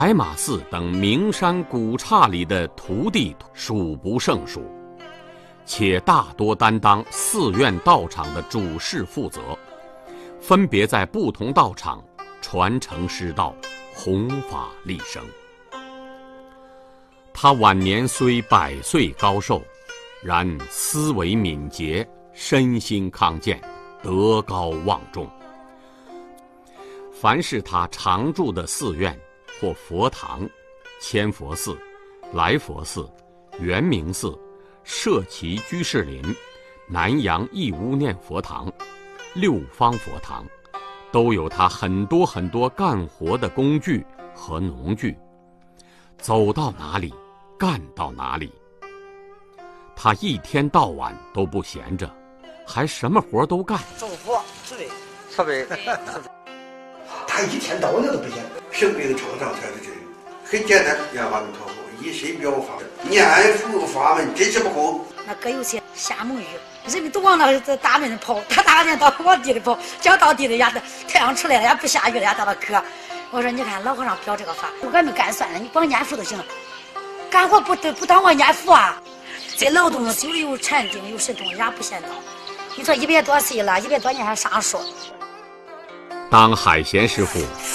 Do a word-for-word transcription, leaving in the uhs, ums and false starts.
白马寺等名山古刹里的徒弟数不胜数，且大多担当寺院道场的主事负责，分别在不同道场传承师道，弘法利生。他晚年虽百岁高寿，然思维敏捷，身心康健，德高望重。凡是他常住的寺院或佛堂，千佛寺、来佛寺、圆明寺、社稷居士林、南阳义乌念佛堂、六方佛堂，都有他很多很多干活的工具和农具，走到哪里干到哪里。他一天到晚都不闲着，还什么活都干。 种活、植被、 设备， 他一天到晚都不闲。 生病创伤才是这很简单，念阿弥陀佛，一身表法，念佛法门真是不空。 那哥有些瞎蒙语，人们都往那大门跑，他大人到往地里跑，脚到地里呀，太阳出来了呀，不下雨了呀，到了渴。我说你看老和尚表这个法，俺们干算了，你光念佛就行了，干活不不当我念佛啊。这劳动久了有禅定有神通，也不嫌道。你说一百多岁了，一百多年还上树。 当海贤师傅